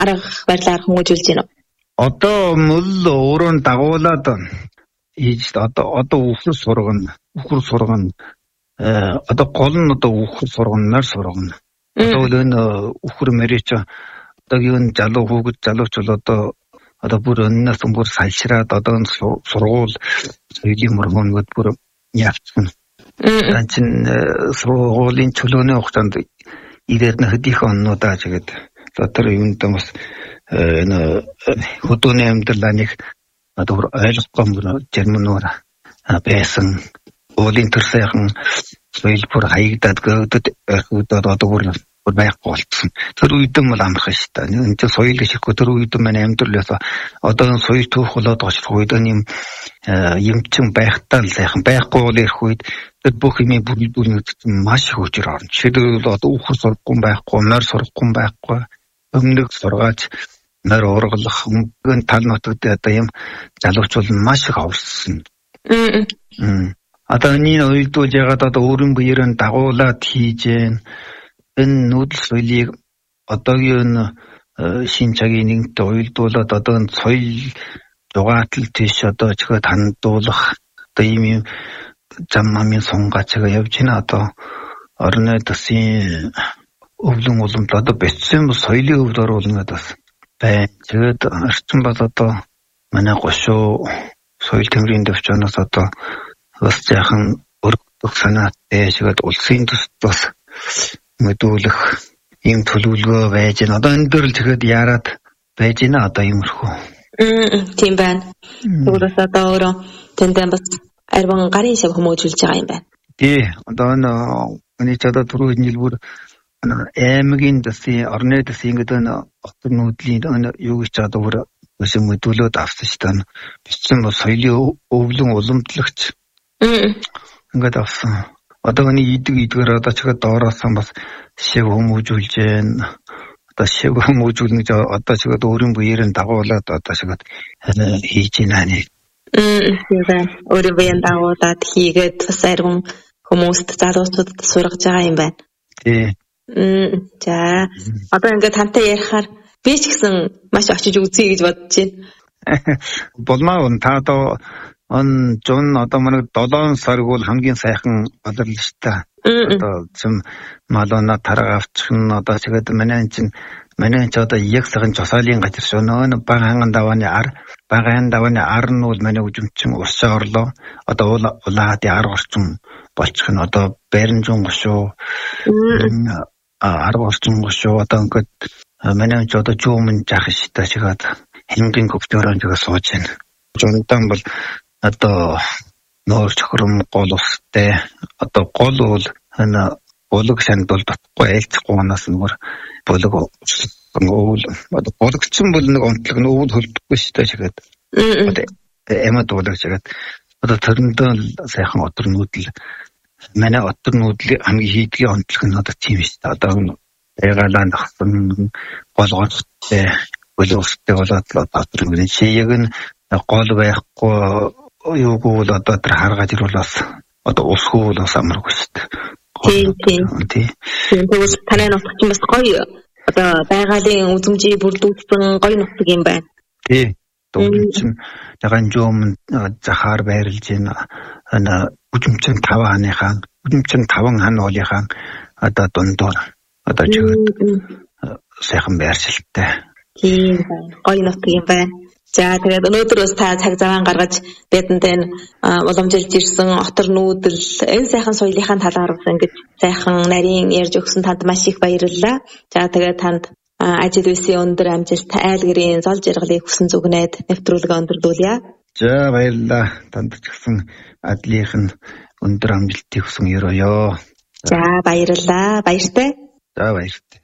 арга барилаар хүмүүжүүлж байна уу? Одоо мөл өөрөө дагуулад хийж одоо үхэр сургана. Одоо гол нь одоо үхэр сурганаар сургана. Одоо л энэ үхэр мэрэж одоогийн залуу хүүхэд залуучууд одоо бүр өнөөс бүр салшраад одоо сургууль соёлын мөргөнөд бүр явчихна. Чин сургуулийн чөлөөний хугацаанд ирээд нэхдийнх оннуудаа тэгээд одоо юунд бас энэ хөдөөний амьдралаа нэг одоо ойлгохгүй жирмнөр байсан уулын төрсөйхэн соёл бүр хаягдаад гөөдөд одоо бүр байхгүй болсон. Тэр үедэн бол амархан шүү дээ. Энд чинь соёл гэхгүй тэр үедэн манай амьдралаас одоо соёл түүх болоод байгаа шүү. Үедэн юмчин байхтаа л сайхан байхгүй бол ирэх үед тэр бүх юмыг бүрдүүлнэ маш их хүчээр орно. Жишээлбэл одоо үхэр сурахгүй байхгүй, нойр сурахгүй байхгүй, өмнөг сургааж нойр ургалах өнгөн тал нутагт одоо юм залуучууд маш их аварсан. Одоо энэ уйлдуулж ягаад одоо өөрийн биеэрээ дагуулад хийж энэ нүүдэл соёлыг одоогийн шин цагийн нэгэнтээ уйлдуулад одоо соёл дугаатал тийш одоо чихэд хандуулах одоо ийм зам амын сунгач явж байна. Одоо орны төсвийн өвлөн уламж одоо бэцсэн соёлын өвд оруулнаад бас байна. Тэгээд орчин бол одоо манай гошуу соёл тэмрийн дэвчнээс одоо бас яхан өргөх санаатай шигэд улсын төсд бас мэдүүлэх ийм төлөвлөгөө байж байна. Одоо энэ дөр л тэгэхэд яарад байж байна одоо юмрхүү. Тийм байна. Тэгвэл одоо өөрөө тэндээ бас арван гарын шав хүмүүжүүлж байгаа юм байна. Тий, одоо энэ ч одоо түрүү жил бүр аймгийн дэсийн орны дэсийн гэдэг отор нүүдлийн юу гэж одоо бүр бас мэдүүлээд авсан шүү дээ. Бичсэн бол соёлын өвлөн уламжлагч ингээд авсан. Одоо энэ идгээр одоо чихэд доороосон бас шив хүмүүжүүлж байна. Одоо шив хүмүүжүүлнэ одоо чихэд өөрийн биеэрээ дагуулад одоо чихэд хийж байна. Тийм байна. Өөрийн биеэрээ дагуулад хийгээд бас арван хүмүүст залуучуудад сургаж байгаа юм байна. Тий. За одоо ингээд тантай ярихаар би ч гэсэн маш очиж үзье гэж бодож байна. Болмаа та одоо жон одоо манай 7 сарг бол хамгийн сайхан болол шүү дээ. Одоо зам малона тарга авчих нь одоо тэгээд манай ч одоо яг сайхан жосаалын газар шүү. Нөө багаан давааны ар нь бол манай үжимчин урсаа орлоо. Одоо улаад ар орчин болчих нь одоо баримжун гошуу 10 орчин гошуу одоо ингээд манай ч одоо жуумын жах шигтэй шигээд хингийн хөвчөөрөө жигээ сууж байна. Жонтан бол одоо нуур чөхрөм гол устай одоо гол бол болог санд бол дотгүй айлцахгүй манаас нүр болог өвөл одоо болгочин бол нэг онцлог нь өвөл хөлдөхгүй шүү дээ шигээд одоо эмэд болог шигээд одоо төрөндөө сайхан отор нүүдэл манай отор нүүдлийн хамгийн хийдгийн онцлог нь одоо тийм шүү дээ. Одоо ягалаа нахсан болгоцтой боловстой болоод отор нүүдлийн шийэг нь гол байхгүй юугүй бол одоо тэр харгаж ирвэл бас одоо усгүй бол бас амаргүй шүү дээ. Тийм. Тэгвэл танай нутаг чинь бас гоё одоо байгалийн үзмжийг бүрдүүлсэн гоё нутаг юм байна. Тий. Дөнгөж таганжуум захаар байрлаж байна. Үжимчин 5 хан уулынхаа одоо дундуур одоо чигэд сайхан байршилтай. Тийм байна. Гоё нутаг юм байна. За тэгээд өнөөдөр бас та цаг зав гаргаж бидэнд энэ уламжилж ирсэн отор нүүдэл энэ сайхан соёлынхаа талаар бас ингэж сайхан нарийн ярьж өгсөн танд маш их баярлалаа. За тэгээд танд ажил үйлсийн өндөр амжилт айл гэрийн зол жаргалыг хүсэн зүгнээд нэвтрүүлгээ өндөрлүүлье. За баярлалаа. Танд ч гэсэн адлынх нь өндөр амжилтыг хүсэн ёроо. За баярлалаа. Баяртай. За баяртай.